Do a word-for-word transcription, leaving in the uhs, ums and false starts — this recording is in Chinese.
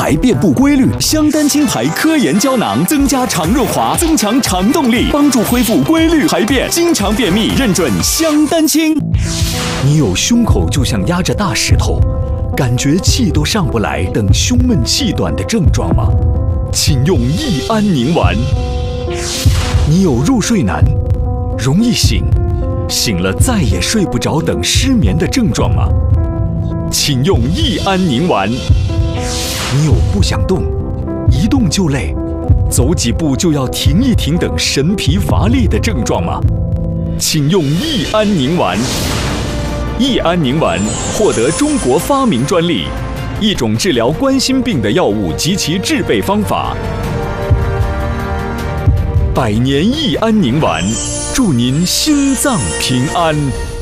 排便不规律，香丹清排科研胶囊增加肠润滑，增强肠动力，帮助恢复规律排便。经常便秘，认准香丹清。你有胸口就像压着大石头，感觉气都上不来等胸闷气短的症状吗？请用益安宁丸。你有入睡难，容易醒，醒了再也睡不着等失眠的症状吗？请用益安宁丸。你有不想动，一动就累，走几步就要停一停等神疲乏力的症状吗？请用益安宁丸。益安宁丸获得中国发明专利，一种治疗冠心病的药物及其制备方法。百年益安宁丸，祝您心脏平安。